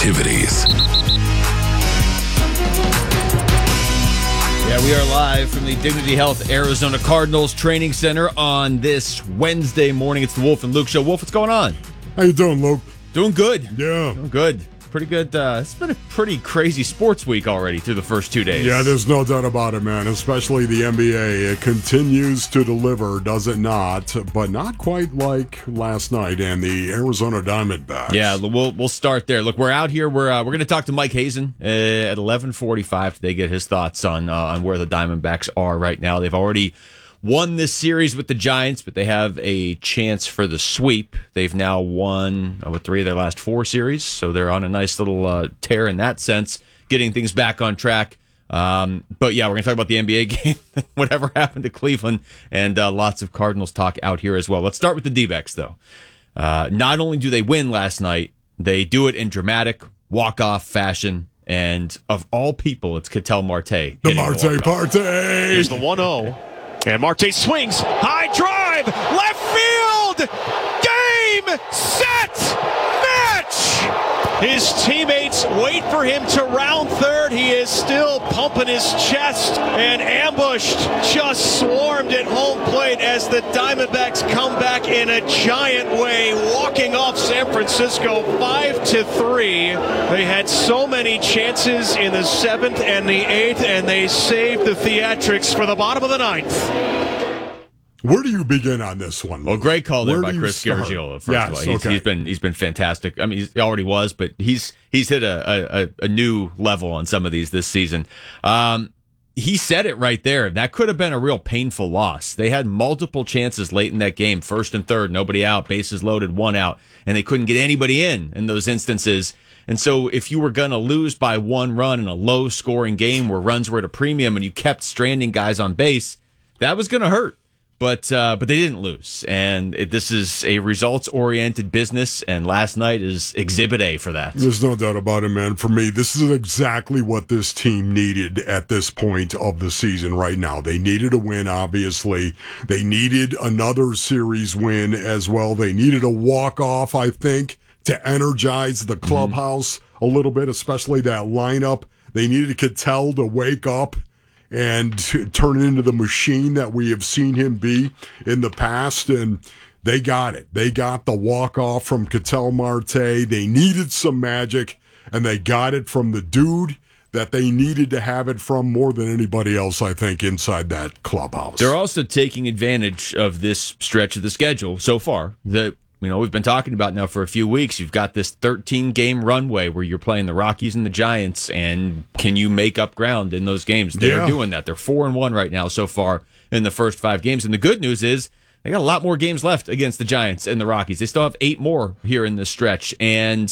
activities. Yeah, we are live from the Dignity Health Arizona Cardinals Training Center on this Wednesday morning. It's the Wolf and Luke Show. Wolf, what's going on? How you doing, Luke? Doing good. Yeah. Doing good. Pretty good. It's been a pretty crazy sports week already through the first 2 days. Yeah, there's no doubt about it, man. Especially the NBA. It continues to deliver, does it not? But not quite like last night and the Arizona Diamondbacks. Yeah, we'll start there. Look, we're out here. We're going to talk to Mike Hazen at 11:45 today. Get his thoughts on where the Diamondbacks are right now. They've already won this series with the Giants, but they have a chance for the sweep. They've now won with 3 of their last 4 series, so they're on a nice little tear in that sense, getting things back on track. But yeah, we're going to talk about the NBA game, whatever happened to Cleveland, and lots of Cardinals talk out here as well. Let's start with the D-backs, though. Not only do they win last night, they do it in dramatic walk-off fashion. And of all people, it's Ketel Marte. The Marte party. Here's the 1-0. And Marte swings. High drive. Left field. Game, set, match. His teammates wait for him to round third. He is still pumping his chest, and ambushed just swarmed at home plate as the Diamondbacks come back in a giant way, walking off San Francisco 5-3. They had so many chances in the 7th and the 8th, and they saved the theatrics for the bottom of the 9th. Where do you begin on this one, Luke? Well, great call there by Where do you Chris start? Gargiulo. First Yes, of all, he's been fantastic. I mean, he already was, but he's hit a new level on some of these this season. He said it right there. That could have been a real painful loss. They had multiple chances late in that game, 1st and 3rd, nobody out, bases loaded, 1 out, and they couldn't get anybody in those instances. And so if you were going to lose by 1 run in a low-scoring game where runs were at a premium and you kept stranding guys on base, that was going to hurt. But they didn't lose, and this is a results-oriented business, and last night is Exhibit A for that. There's no doubt about it, man. For me, this is exactly what this team needed at this point of the season right now. They needed a win, obviously. They needed another series win as well. They needed a walk-off, I think, to energize the clubhouse a little bit, especially that lineup. They needed Ketel to wake up and turn into the machine that we have seen him be in the past. And they got it. They got the walk-off from Ketel Marte. They needed some magic, and they got it from the dude that they needed to have it from more than anybody else, I think, inside that clubhouse. They're also taking advantage of this stretch of the schedule so far that we've been talking about now for a few weeks. You've got this 13-game runway where you're playing the Rockies and the Giants, and can you make up ground in those games? They're doing that. They're 4-1 right now so far in the first 5 games. And the good news is they got a lot more games left against the Giants and the Rockies. They still have 8 more here in this stretch. And,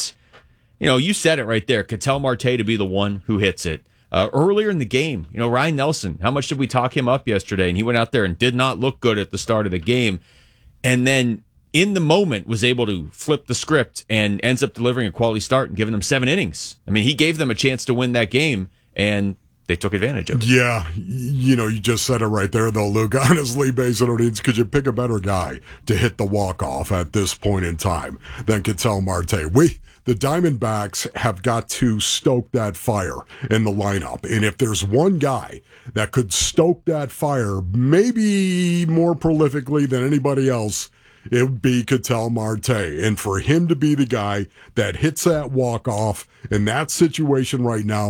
you said it right there. Ketel Marte to be the one who hits it. Earlier in the game, Ryan Nelson, how much did we talk him up yesterday? And he went out there and did not look good at the start of the game. And then in the moment was able to flip the script and ends up delivering a quality start and giving them 7 innings. I mean, he gave them a chance to win that game, and they took advantage of it. Yeah, you just said it right there, though, Luke. Honestly, based on needs, could you pick a better guy to hit the walk-off at this point in time than Ketel Marte? The Diamondbacks have got to stoke that fire in the lineup. And if there's one guy that could stoke that fire maybe more prolifically than anybody else, it would be Ketel Marte. And for him to be the guy that hits that walk-off in that situation right now,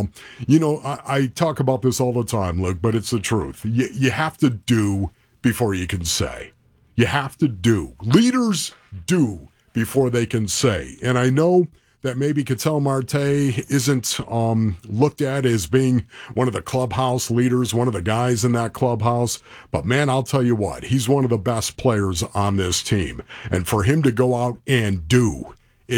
I talk about this all the time, Luke, but it's the truth. You have to do before you can say. You have to do. Leaders do before they can say. And I know that maybe Ketel Marte isn't looked at as being one of the clubhouse leaders, one of the guys in that clubhouse. But, man, I'll tell you what, he's one of the best players on this team. And for him to go out and do,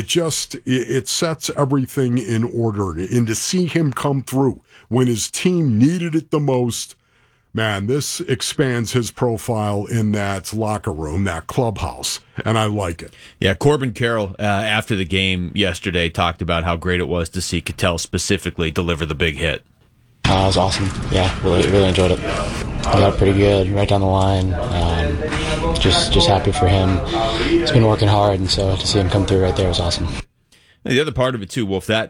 it sets everything in order. And to see him come through when his team needed it the most, man, this expands his profile in that locker room, that clubhouse, and I like it. Yeah, Corbin Carroll, after the game yesterday, talked about how great it was to see Ketel specifically deliver the big hit. It was awesome. Yeah, really enjoyed it. He got pretty good, right down the line. Just happy for him. He's been working hard, and so to see him come through right there was awesome. And the other part of it, too, Wolf, that